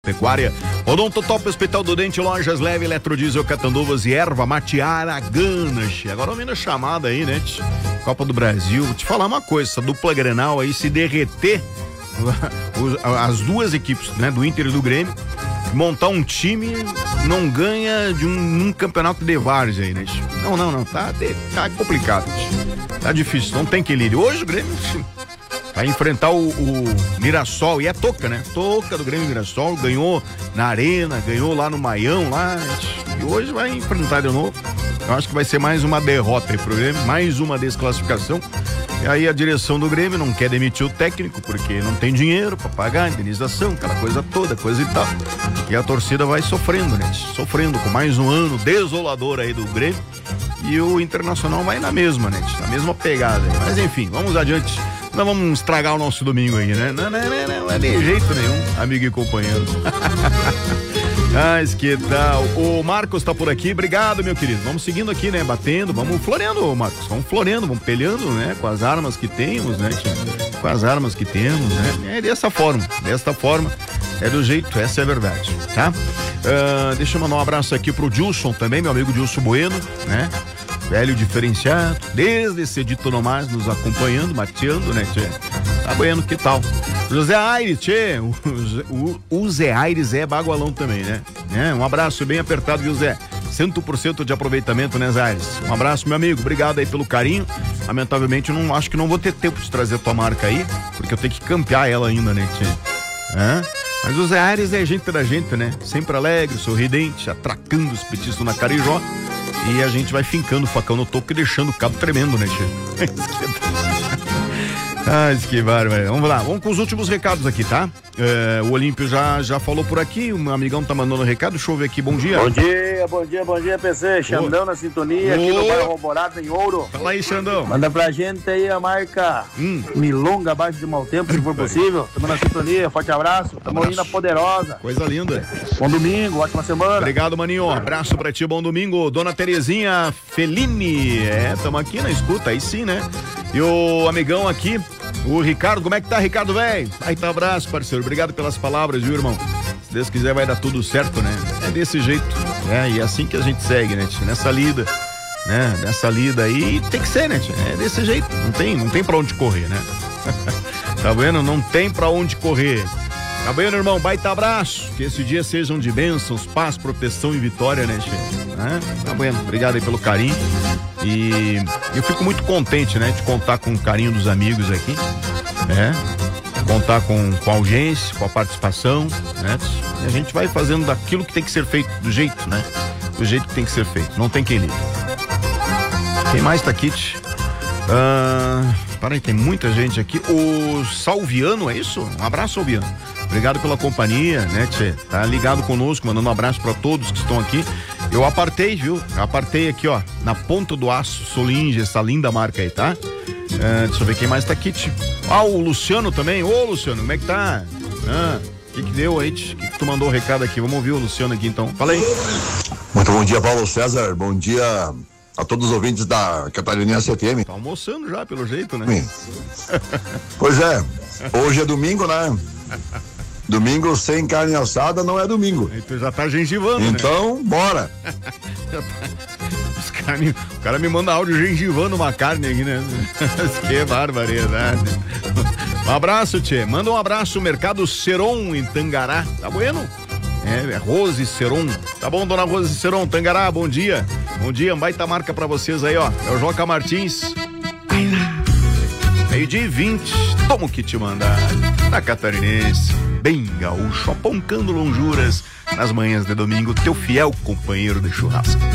Pecuária, Odontotop, Hospital do Dente, Lojas Leve, Eletrodiesel, Catanduvas e Erva Mate Araganas. Agora ouvindo a chamada aí, né? Copa do Brasil, vou te falar uma coisa, essa dupla Grenal aí, se derreter as duas equipes, né? Do Inter e do Grêmio, montar um time, não ganha de um campeonato de várzea aí, né? Não, tá complicado, tá difícil, não tem equilíbrio. Hoje o Grêmio vai enfrentar o Mirassol, e é toca, né? Toca do Grêmio Mirassol, ganhou na Arena, ganhou lá no Maião, lá, e hoje vai enfrentar de novo. Eu acho que vai ser mais uma derrota aí pro Grêmio, mais uma desclassificação. E aí a direção do Grêmio não quer demitir o técnico, porque não tem dinheiro pra pagar a indenização, aquela coisa toda, coisa e tal. E a torcida vai sofrendo, né? Sofrendo com mais um ano desolador aí do Grêmio. E o Internacional vai na mesma, né? Na mesma pegada. Mas enfim, vamos adiante. Não vamos estragar o nosso domingo aí, né? Não é de jeito nenhum, amigo e companheiro. Mas que tal? O Marcos tá por aqui, obrigado, meu querido. Vamos seguindo aqui, né? Batendo, vamos floreando, Marcos. Vamos floreando, vamos peleando, né? Com as armas que temos, né? Com as armas que temos, né? É desta forma, é do jeito, essa é a verdade, tá? Deixa eu mandar um abraço aqui pro Dilson também, meu amigo Dilson Bueno, né? Velho diferenciado, desde cedito nomás, nos acompanhando, mateando, né, tchê? Tá bueno, que tal? José Aires, tchê, o Zé Aires é bagualão também, né? Um abraço bem apertado, viu, Zé? 100% de aproveitamento, né, Zé Aires? Um abraço, meu amigo, obrigado aí pelo carinho. Lamentavelmente, acho que não vou ter tempo de trazer tua marca aí, porque eu tenho que campear ela ainda, né, tchê? Mas o Zé Aires é gente da gente, né? Sempre alegre, sorridente, atracando os petiscos na Carijó. E a gente vai fincando o facão no toco e deixando o cabo tremendo, né, Tchê? Que bárbaro. Vamos lá, vamos com os últimos recados aqui, tá? O Olímpio já falou por aqui, o meu amigão tá mandando recado, deixa eu ver aqui, bom dia. Bom dia, PC, Xandão na sintonia, aqui no bairro Alvorada, em Ouro. Fala aí, Xandão. Manda pra gente aí a marca Milonga abaixo de mau tempo, se for possível. Tamo na sintonia, forte abraço, tamo indo na Poderosa. Coisa linda. Bom domingo, ótima semana. Obrigado, maninho, abraço pra ti, bom domingo. Dona Terezinha Felini, tamo aqui na escuta, aí sim, né? E o amigão aqui, o Ricardo, como é que tá, Ricardo, velho? Aí tá, abraço, parceiro, obrigado pelas palavras, viu, irmão? Se Deus quiser vai dar tudo certo, né? É desse jeito, e é assim que a gente segue, né, tia? Nessa lida, né? Nessa lida aí tem que ser, né, tia? É desse jeito, não tem pra onde correr, né? Tá vendo? Não tem pra onde correr. Tá vendo, irmão? Baita abraço, que esse dia sejam de bênçãos, paz, proteção e vitória, né, tia? Tá vendo? Obrigado aí pelo carinho. E eu fico muito contente, né, de contar com o carinho dos amigos aqui, contar com a audiência, com a participação, né, e a gente vai fazendo daquilo que tem que ser feito, do jeito, né, do jeito que tem que ser feito, não tem quem ligue. Quem mais tá aqui, Para aí, tem muita gente aqui. O Salviano, é isso? Um abraço, Salviano. Obrigado pela companhia, né, tchê? Tá ligado conosco, mandando um abraço pra todos que estão aqui. Eu apartei, viu? Apartei aqui, ó, na ponta do aço, Solinge, essa linda marca aí, tá? Deixa eu ver quem mais tá aqui, tchê. O Luciano também. Ô, Luciano, como é que tá? O que deu aí, tchê? O que tu mandou o recado aqui? Vamos ouvir o Luciano aqui, então. Fala aí. Muito bom dia, Paulo César. Bom dia a todos os ouvintes da Catarinense FM. Tá almoçando já, pelo jeito, né? Pois é, hoje é domingo, né? Domingo sem carne assada não é domingo. E tu já tá gengivando, então, né? Bora. O cara me manda áudio gengivando uma carne aqui, né? Que barbaridade. Um abraço, tchê. Manda um abraço, Mercado Seron, em Tangará. Tá bueno? É Rose Seron. Tá bom, dona Rose Seron, Tangará, bom dia. Bom dia, baita marca pra vocês aí, ó. É o Joca Martins. Vai lá. Meio-dia 20. Toma o que te mandar. Na Catarinense, bem gaúcho, apontando lonjuras nas manhãs de domingo, teu fiel companheiro de churrasco.